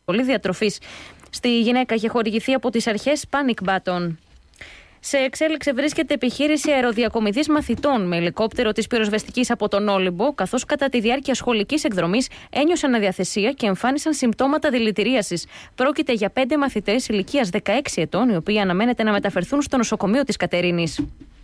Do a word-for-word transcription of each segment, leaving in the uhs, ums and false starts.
Πολύ διατροφής στη γυναίκα είχε χορηγηθεί από τις αρχές Panic Button. Σε εξέλιξη βρίσκεται επιχείρηση αεροδιακομιδής μαθητών με ελικόπτερο της πυροσβεστικής από τον Όλυμπο, καθώς κατά τη διάρκεια σχολικής εκδρομής ένιωσαν αδιαθεσία και εμφάνισαν συμπτώματα δηλητηρίασης. Πρόκειται για πέντε μαθητές ηλικίας δεκαέξι ετών, οι οποίοι αναμένεται να μεταφερθούν στο νοσοκομείο της Κατερίνης.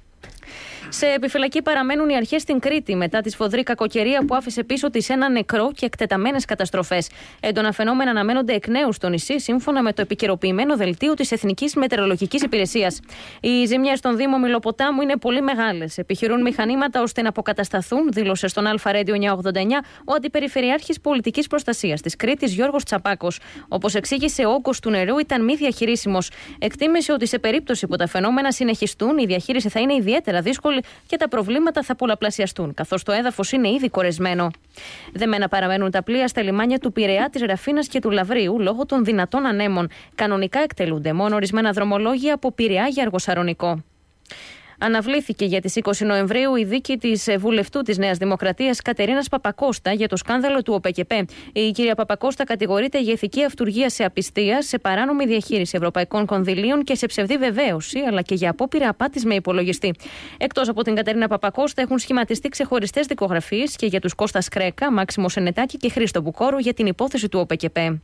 Σε επιφυλακή παραμένουν οι αρχές στην Κρήτη μετά τη σφοδρή κακοκαιρία που άφησε πίσω της ένα νεκρό και εκτεταμένες καταστροφές. Έντονα φαινόμενα αναμένονται εκ νέου στο νησί, σύμφωνα με το επικαιροποιημένο δελτίο της Εθνικής Μετεωρολογικής Υπηρεσίας. Οι ζημιές στον Δήμο Μηλοποτάμου είναι πολύ μεγάλες. Επιχειρούν μηχανήματα ώστε να αποκατασταθούν, δήλωσε στον Αλφα Radio εννιακόσια ογδόντα εννιά ο Αντιπεριφερειάρχης Πολιτικής Προστασίας της Κρήτης Γιώργος Τσαπάκος. Όπως εξήγησε, ο όγκος του νερού ήταν μη διαχειρίσιμος. Εκτίμησε ότι σε περίπτωση που τα φαινόμενα συνεχιστούν, η διαχείριση θα είναι ιδιαίτερα δύσκολη και τα προβλήματα θα πολλαπλασιαστούν, καθώς το έδαφος είναι ήδη κορεσμένο. Δεμένα παραμένουν τα πλοία στα λιμάνια του Πειραιά, της Ραφίνας και του Λαβρίου λόγω των δυνατών ανέμων. Κανονικά εκτελούνται μόνο ορισμένα δρομολόγια από Πειραιά για Αργοσαρονικό. Αναβλήθηκε για τις είκοσι Νοεμβρίου η δίκη της βουλευτού της Νέας Δημοκρατίας Κατερίνας Παπακώστα για το σκάνδαλο του ΟΠΕΚΕΠΕ. Η κυρία Παπακώστα κατηγορείται για ηθική αυτουργία σε απιστία, σε παράνομη διαχείριση ευρωπαϊκών κονδυλίων και σε ψευδή βεβαίωση, αλλά και για απόπειρα απάτης με υπολογιστή. Εκτός από την Κατερίνα Παπακώστα, έχουν σχηματιστεί ξεχωριστές δικογραφίες και για τους Κώστα Κρέκα, Μάξιμο Σενετάκη και Χρήστο Μπουκόρο για την υπόθεση του ΟΠΕΚΕΠΕ.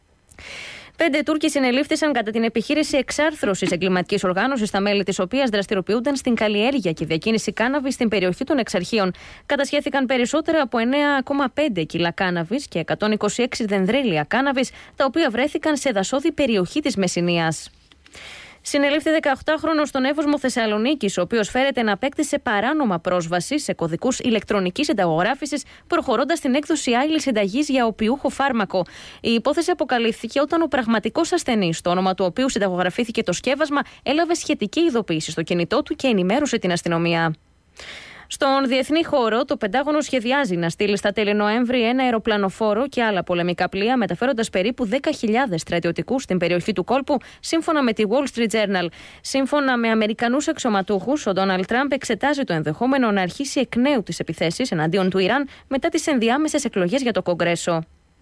Πέντε Τούρκοι συνελήφθησαν κατά την επιχείρηση εξάρθρωσης εγκληματικής οργάνωσης, τα μέλη της οποίας δραστηριοποιούνταν στην καλλιέργεια και διακίνηση κάναβη στην περιοχή των Εξαρχείων. Κατασχέθηκαν περισσότερα από εννέα κόμμα πέντε κιλά κάναβης και εκατόν είκοσι έξι δενδρέλια κάναβης, τα οποία βρέθηκαν σε δασόδη περιοχή της Μεσσηνίας. Συνελήφθη δεκαοκτάχρονος στον Εύωσμο Θεσσαλονίκης, ο οποίος φέρεται να απέκτησε παράνομα πρόσβαση σε κωδικούς ηλεκτρονικής συνταγογράφησης, προχωρώντας στην έκδοση άειλης συνταγής για οπιούχο φάρμακο. Η υπόθεση αποκαλύφθηκε όταν ο πραγματικός ασθενής, το όνομα του οποίου συνταγογραφήθηκε το σκεύασμα, έλαβε σχετική ειδοποίηση στο κινητό του και ενημέρωσε την αστυνομία. Στον διεθνή χώρο, το Πεντάγωνο σχεδιάζει να στείλει στα τέλη Νοέμβρη ένα αεροπλανοφόρο και άλλα πολεμικά πλοία, μεταφέροντας περίπου δέκα χιλιάδες στρατιωτικούς στην περιοχή του κόλπου, σύμφωνα με τη Wall Street Journal. Σύμφωνα με Αμερικανούς αξιωματούχους, ο Ντόναλντ Τραμπ εξετάζει το ενδεχόμενο να αρχίσει εκ νέου τις επιθέσεις εναντίον του Ιράν μετά τις ενδιάμεσες εκλογές για το Κογκρέσο.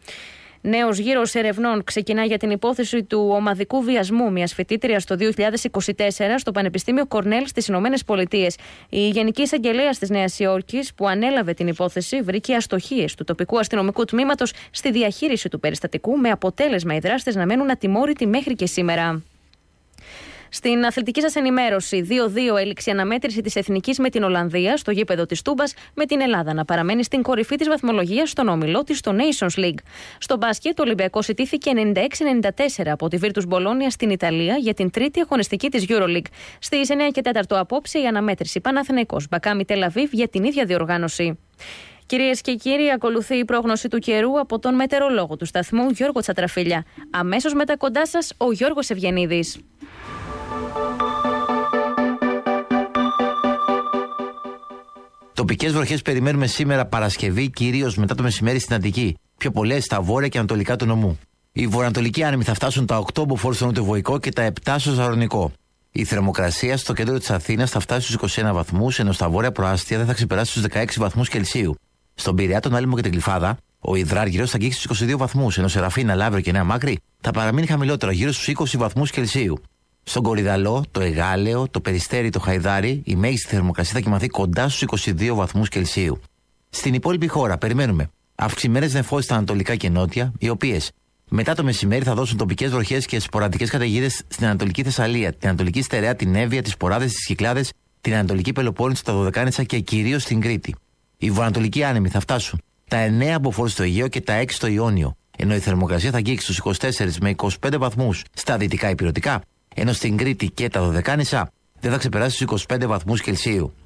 Νέος γύρος ερευνών ξεκινά για την υπόθεση του ομαδικού βιασμού μιας φοιτήτριας το δύο χιλιάδες είκοσι τέσσερα στο Πανεπιστήμιο Κορνέλ στις Ηνωμένες Πολιτείες. Η Γενική Εισαγγελέας της Νέας Υόρκης, που ανέλαβε την υπόθεση, βρήκε αστοχίες του τοπικού αστυνομικού τμήματος στη διαχείριση του περιστατικού, με αποτέλεσμα οι δράστες να μένουν ατιμόρυτοι μέχρι και σήμερα. Στην αθλητική σας ενημέρωση, δύο δύο έληξε η αναμέτρηση της Εθνικής με την Ολλανδία στο γήπεδο της Τούμπας, με την Ελλάδα να παραμένει στην κορυφή της βαθμολογίας στον όμιλό της στο Nations League. Στο μπάσκετ, ο Ολυμπιακός ιτήθηκε ενενήντα έξι ενενήντα τέσσερα από τη Virtus Bologna στην Ιταλία για την τρίτη αγωνιστική της EuroLeague. Στις εννιά και τέσσερα απόψε η αναμέτρηση Παναθηναϊκός Μπακάμι Τελαβίβ για την ίδια διοργάνωση. Κυρίες και κύριοι, ακολουθεί η πρόγνωση του καιρού από τον μετεωρολόγο του σταθμού Γιώργο Τσατραφίλια. Αμέσως μετά κοντά σας ο Γιώργος Ευγενίδης. Τοπικές βροχές περιμένουμε σήμερα Παρασκευή, κυρίως μετά το μεσημέρι στην Αττική. Πιο πολλές στα βόρεια και ανατολικά του νομού. Οι βορειοανατολικοί άνεμοι θα φτάσουν τα οκτώ μποφόρ στο νοτιοβοϊκό και τα επτά στο Ζαρονικό. Η θερμοκρασία στο κέντρο της Αθήνας θα φτάσει στους είκοσι ένα βαθμούς, ενώ στα βόρεια προάστια δεν θα ξεπεράσει τους δεκαέξι βαθμούς Κελσίου. Στον Πειραιά, τον Άλυμο και την Γλυφάδα, ο υδράργυρος θα αγγίξει στους είκοσι δύο βαθμούς, ενώ σε Ραφίνα, Λαύριο και Νέα Μάκρη θα παραμείνει χαμηλότερο, γύρω στους είκοσι βαθμούς Κελσίου. Στον Κορυδαλό, το Εγάλεο, το Περιστέρι, το Χαϊδάρι, η μέγιστη θερμοκρασία θα κοιμαθεί κοντά στους είκοσι δύο βαθμούς Κελσίου. Στην υπόλοιπη χώρα περιμένουμε αυξημένες νεφώσεις στα ανατολικά και νότια, οι οποίες μετά το μεσημέρι θα δώσουν τοπικές βροχές και σποραδικές καταιγίδες στην Ανατολική Θεσσαλία, την Ανατολική Στερεά, την Εύβοια, τις Ποράδες, τις Κυκλάδες, την Ανατολική Πελοπόννησο, τα Δωδεκάνησα και κυρίως στην Κρήτη. Οι βορειοανατολικοί άνεμοι θα φτάσουν τα εννέα μποφόρ στο Αιγαίο και τα έξι στο Ιόνιο, ενώ η θερμοκρασία θα αγγίξει στους είκοσι τέσσερα με είκοσι πέντε βαθμούς στα δυτικά υπηρετικά, ενώ στην Κρήτη και τα Δωδεκάνησα δεν θα ξεπεράσει τους είκοσι πέντε βαθμούς Κελσίου.